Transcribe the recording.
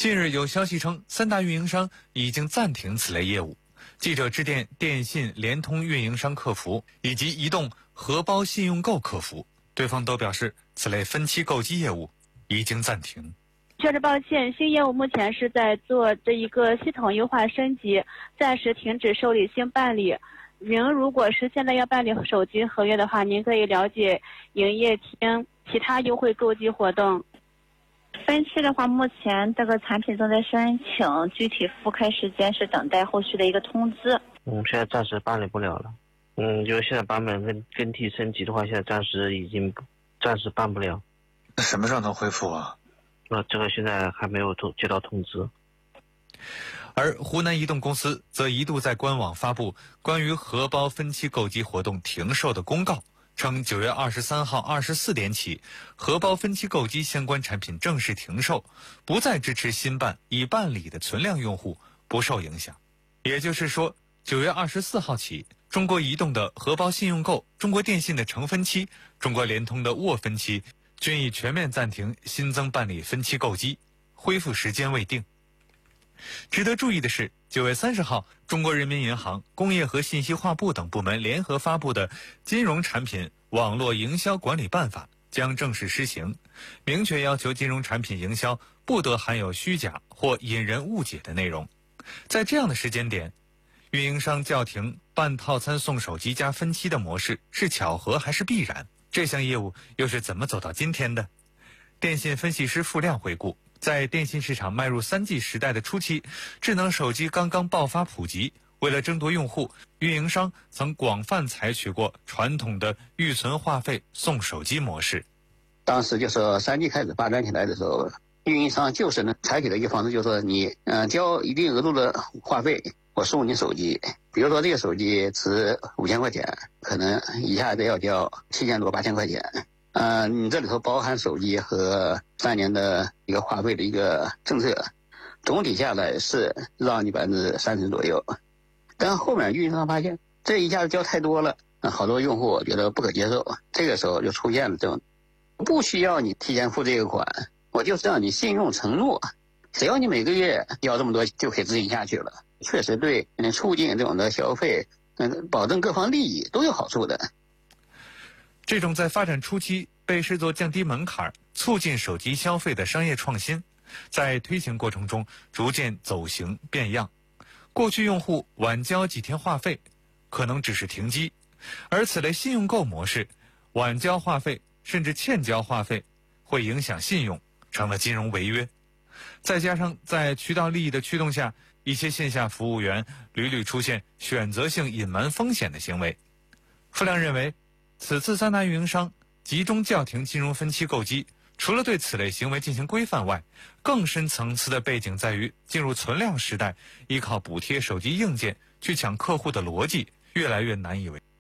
近日有消息称，三大运营商已经暂停此类业务。记者致电电信、联通运营商客服以及移动荷包信用购客服，对方都表示此类分期购机业务已经暂停。 确实抱歉，新业务目前是在做这一个系统优化升级，暂时停止受理新办理。您如果是现在要办理手机合约的话，您可以了解营业厅其他优惠购机活动。 分期的话，目前这个产品正在申请，具体复开时间是等待后续的一个通知。 现在暂时办理不了了。就是现在版本更替升级的话，现在暂时办不了。 那什么时候能恢复啊？ 这个现在还没有接到通知。 而湖南移动公司则一度在官网发布关于荷包分期购机活动停售的公告，称9月23号24点起，荷包分期购机相关产品正式停售，不再支持新办已办理的存量用户不受影响。也就是说，9月24号起，中国移动的荷包信用购、中国电信的成分期、中国联通的握分期均已全面暂停新增办理分期购机，恢复时间未定。值得注意的是，9月30号，中国人民银行、工业和信息化部等部门联合发布的《金融产品网络营销管理办法》将正式施行，明确要求金融产品营销不得含有虚假或引人误解的内容。在这样的时间点，运营商叫停办套餐送手机加分期的模式是巧合还是必然？这项业务又是怎么走到今天的？电信分析师付亮回顾，在电信市场迈入3G 时代的初期，智能手机刚刚爆发普及，为了争夺用户，运营商曾广泛采取过传统的预存话费送手机模式。 当时就是3G 开始发展起来的时候，运营商就是采取的一个方式，就是你交一定额度的话费，我送你手机。比如说这个手机值5000块钱，可能一下子要交7000多8000块钱。你这里头包含手机和3年的一个话费的一个政策，总体下来是让你30%左右。但后面运营商发现这一下子交太多了，好多用户觉得不可接受，这个时候就出现了这种不需要你提前付这个款，我就是让你信用承诺，只要你每个月要这么多就可以执行下去了。确实对促进这种的消费，保证各方利益都有好处的。 这种在发展初期被视作降低门槛、促进手机消费的商业创新，在推行过程中逐渐走形变样。过去用户晚交几天话费可能只是停机，而此类信用购模式，晚交话费甚至欠交话费会影响信用，成了金融违约。再加上在渠道利益的驱动下，一些线下服务员屡屡出现选择性隐瞒风险的行为。付亮认为，此次3大运营商集中叫停金融分期购机，除了对此类行为进行规范外，更深层次的背景在于进入存量时代，依靠补贴手机硬件去抢客户的逻辑越来越难以为继。